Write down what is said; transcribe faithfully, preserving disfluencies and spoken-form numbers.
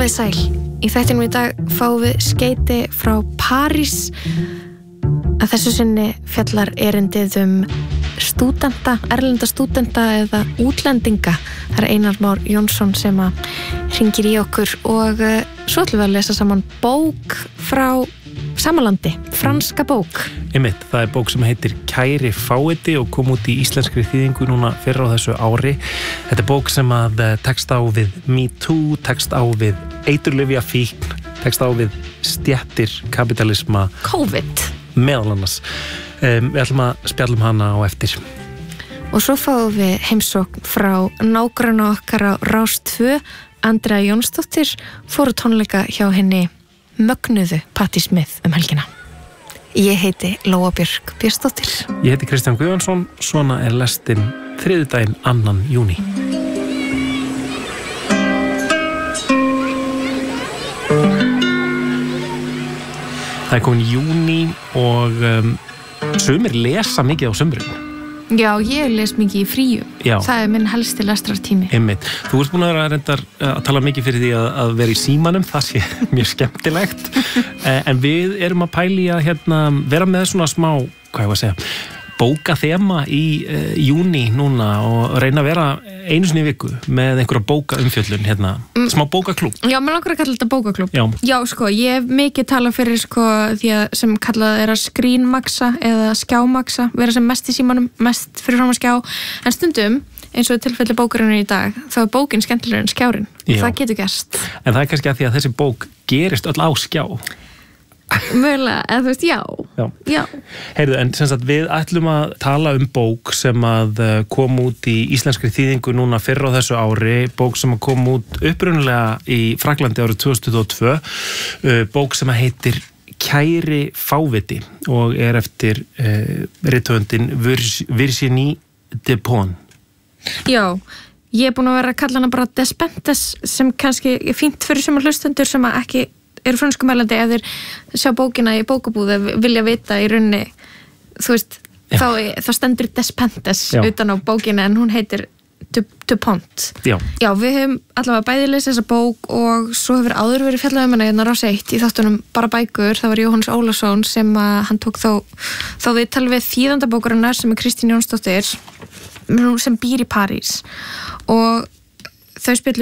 Komið sæl. Í þættinum í dag fáum við skeyti frá París. Að þessu sinni fjallar erindið um stúdenta, erlenda stúdenta eða útlendinga. Það er Einar Már Jónsson sem að hringir í okkur og uh, svo ætlum við að lesa saman bók frá samalandi, franska bók. Einmitt, það er bók sem heitir Kæri fáiði og kom út í íslenskri þýðingu núna fyrr á þessu ári. Þetta er bók sem að tekst á við Me Too, tekst á við eiturlyfjafíkn, tekst á við stéttir, kapitalisma, COVID. Meðal annars. Um, við ætlum að spjalla um hana á eftir. Og svo fáum við heimsókn frá nágranna okkar á Rás tvö, Andrea Jónsdóttir, fóru tónleika hjá henni mögnuðu Patti Smith um helgina. Ég heiti Lóa Björk Björnsdóttir. Ég heiti Kristján Guðjónsson, svona er lestin þriðjudaginn annan júní. Það er komin júní og um, sumir lesa mikið á sumrinu. Já, ég les mikið í fríum. Já. Það er minn helsti lestrartími. Einmitt. Þú ert búin að vera reyndar að tala mikið fyrir því að, að vera í símanum, það sé mjög skemmtilegt. En við erum að pæli að hérna, vera með svona smá, hvað ég var að segja, bóka þema í uh, júní núna og reyna að vera einu sinni í viku með einhverja bóka umfjöllun, hérna, mm. smá bókaklúbb. Já, mér langar að kalla þetta bókaklúbb. Já. Já, sko, ég hef mikið talað fyrir sko því að sem kallað er að skrínmaksa eða skjámaksa, vera sem mest í símanum, mest fyrir fram að skjá, en stundum eins og tilfelli bókarinnar í dag, þá er bókin skemmtilegur en skjárin. Já. Það getur gerst. En það er kannski að því að þessi bók gerist öll á skjá. Mögulega, eða þú veist, já. Já. Já. Heyrðu, en sem sagt við ætlum að tala um bók sem að kom út í íslenskri þýðingu núna fyrr á þessu ári, bók sem að kom út upprunalega í Fraklandi árið tvö þúsund tuttugu og tvö, bók sem að heitir Kæri fáiði og er eftir uh, rithöfundin Virginie Despentes. Já. Ég er búin að vera að kalla hana bara Despentes sem kannski er fínt fyrir sem hlustendur sem að ekki eru frönskumælandi ef þeir sjá bókina í bókabúð vilja vita í rauninni, þú veist, þá, þá stendur Despentes Já. utan á bókina en hún heitir Despentes. Já. Já, við höfum allavega bæði lesið þessa bók og svo hefur áður verið fjallað um hana hérna Rás eitt í þáttunum bara bækur. Það var Jóhannes Ólafsson sem að hann tók þá, þá viðtal við þýðandabókarinnar sem er Kristín Jónsdóttir sem býr í París og þau spjalluðu